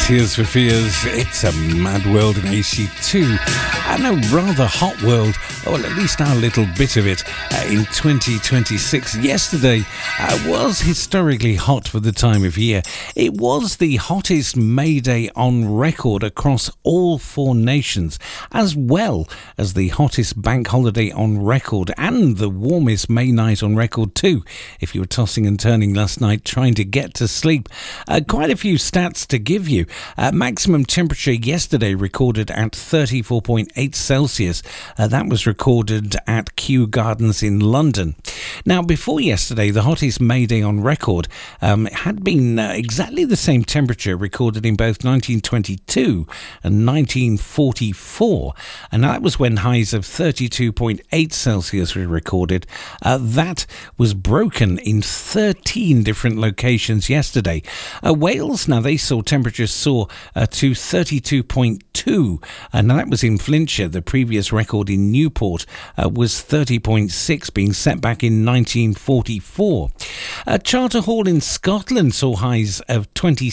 Tears for Fears, It's a Mad World in AC2, and a rather hot world, or at least our little bit of it, in 2026. Yesterday was historically hot for the time of year. It was the hottest May Day on record across all four nations, as well as the hottest bank holiday on record, and the warmest May night on record too, if you were tossing and turning last night trying to get to sleep. Quite a few stats to give you. Maximum temperature yesterday recorded at 34.8 Celsius. That was recorded at Kew Gardens in London. Now, before yesterday, the hottest May Day on record had been exactly the same temperature recorded in both 1922 and 1944. And that was when highs of 32.8 Celsius were recorded. That was broken in 13 different locations yesterday. Wales, now they saw temperatures soar to 32.2, and that was in Flintshire. The previous record in Newport was 30.6, being set back in 1944. Charterhall in Scotland saw highs of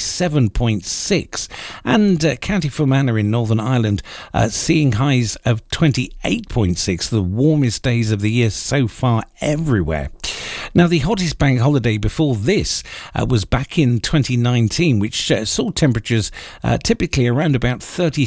27.6, and County Fermanagh in Northern Ireland seeing highs of 28.6, the warmest days of the year so far everywhere. Now, the hottest bank holiday before this was back in 2019, which saw temperatures typically around about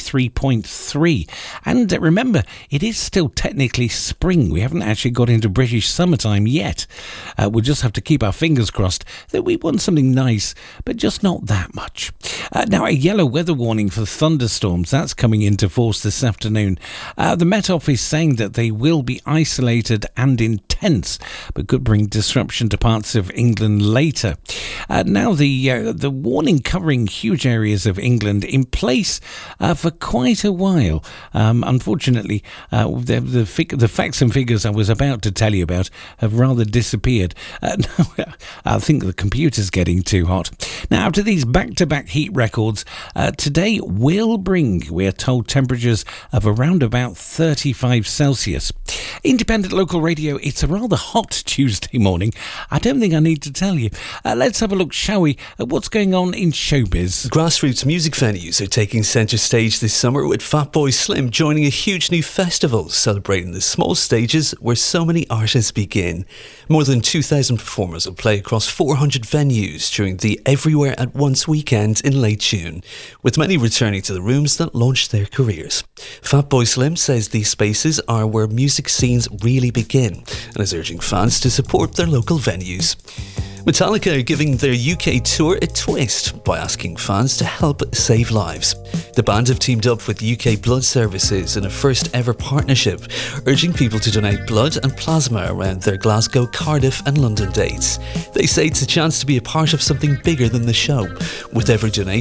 33.3. And remember, it is still technically spring. We haven't actually got into British summertime yet. We'll just have to keep our fingers crossed that we want something nice, but just not that much. Now, a yellow weather warning for thunderstorms, that's coming into force this afternoon. The Met Office saying that they will be isolated and intense, but could bring disruption to parts of England later. Now, the warning covering huge areas of England in place for quite a while. Unfortunately, the facts and figures I was about to tell you about have rather disappeared. I think the computer's getting too hot. Now, after these back-to-back heat records, today will bring, we're told, temperatures of around about 35 Celsius. Independent local radio, it's a rather hot Tuesday morning. I don't think I need to tell you. Let's have a look, shall we, at what's going on in showbiz. Grassroots music venues are taking centre stage this summer, with Fatboy Slim joining a huge new festival celebrating the small stages where so many artists begin. More than 2,000 performers will play across 400 venues during the Everywhere at Once weekend in late June, with many returning to the rooms that launched their careers. Fatboy Slim says these spaces are where music scenes really begin, and is urging fans to support their local venues. Metallica are giving their UK tour a twist by asking fans to help save lives. The band have teamed up with UK Blood Services in a first ever partnership, urging people to donate blood and plasma around their Glasgow, Cardiff and London dates. They say it's a chance to be a part of something bigger than the show, with every donation